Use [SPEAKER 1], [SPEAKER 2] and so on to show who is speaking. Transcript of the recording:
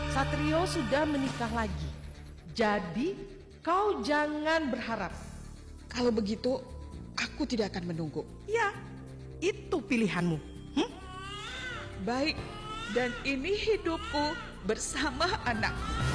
[SPEAKER 1] Satrio sudah menikah lagi. Jadi kau jangan berharap.
[SPEAKER 2] Kalau begitu, aku tidak akan menunggu.
[SPEAKER 1] Ya, itu pilihanmu.
[SPEAKER 2] Baik, dan ini hidupku bersama anakku.